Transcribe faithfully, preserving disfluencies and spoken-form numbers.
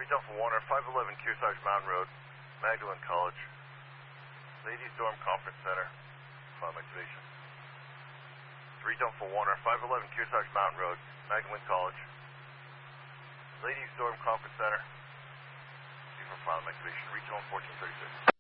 Delta Warner, five eleven Kearsarge Mountain Road, Magdalen College. Ladies Dorm Conference Center, final activation. three Delta Warner, five eleven Kearsarge Mountain Road, Magdalen College. Ladies Dorm Conference Center, for final activation. Reach home fourteen thirty-six.